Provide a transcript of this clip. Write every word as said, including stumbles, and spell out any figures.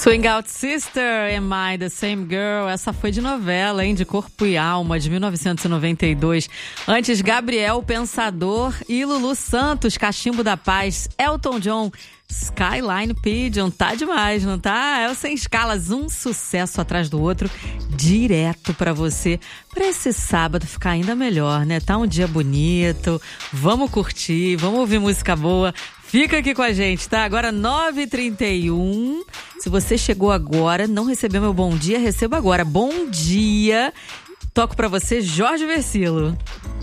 Swing Out Sister, Am I the Same Girl? Essa foi de novela, hein? De Corpo e Alma, de mil novecentos e noventa e dois. Antes, Gabriel Pensador e Lulu Santos, Cachimbo da Paz. Elton John, Skyline Pigeon. Tá demais, não tá? É o Sem Escalas, um sucesso atrás do outro, direto pra você, pra esse sábado ficar ainda melhor, né? Tá um dia bonito, vamos curtir, vamos ouvir música boa. Fica aqui com a gente, tá? Agora nove e trinta e um. Se você chegou agora, não recebeu meu bom dia, receba agora. Bom dia. Toco pra você, Jorge Versilo.